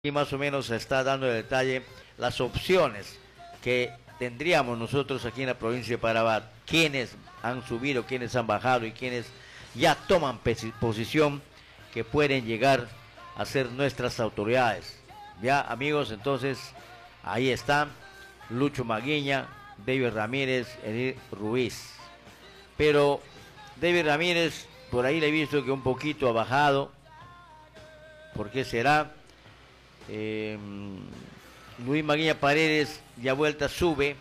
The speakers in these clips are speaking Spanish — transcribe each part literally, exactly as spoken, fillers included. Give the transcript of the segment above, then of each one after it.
Y más o menos se está dando el detalle las opciones que tendríamos nosotros aquí en la provincia de Parabat, quienes han subido, quienes han bajado y quienes ya toman posición que pueden llegar a ser nuestras autoridades. Ya, amigos, entonces ahí está Lucho Maguiña, David Ramírez, Edith Ruiz. Pero David Ramírez, por ahí le he visto que un poquito ha bajado. ¿Por qué será? Eh, Luis Maguiña Paredes ya vuelta sube,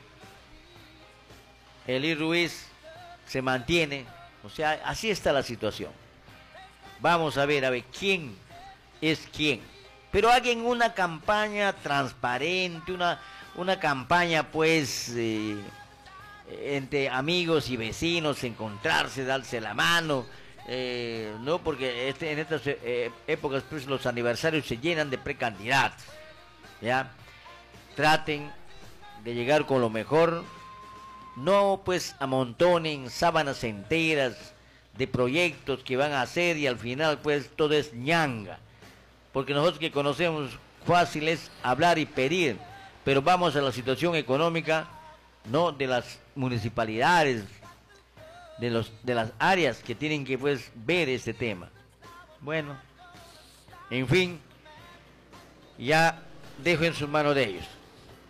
Eli Ruiz se mantiene, o sea, así está la situación. Vamos a ver, a ver quién es quién, pero hagan una campaña transparente, una, una campaña pues eh, entre amigos y vecinos, encontrarse, darse la mano. Eh, no, porque este, en estas eh, épocas pues los aniversarios se llenan de precandidatos, ya. Traten de llegar con lo mejor, no pues amontonen sábanas enteras de proyectos que van a hacer y al final pues todo es ñanga, porque nosotros que conocemos fácil es hablar y pedir, pero vamos a la situación económica, no de las municipalidades, de los de las áreas que tienen que pues ver este tema. Bueno, en fin, ya dejo en sus manos de ellos.